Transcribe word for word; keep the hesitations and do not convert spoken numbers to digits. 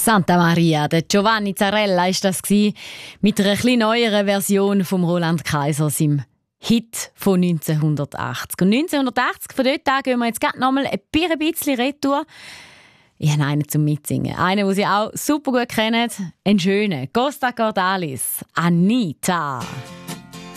Santa Maria, der Giovanni Zarella war das mit einer etwas neueren Version von Roland Kaiser, seinem Hit von neunzehnhundertachtzig. Und neunzehnhundertachtzig, von dort an gehen wir jetzt gerade nochmal ein bisschen retour. Ich habe einen zum Mitsingen. Einen, den Sie auch super gut kennen. Einen schönen. Costa Cordalis. Anita.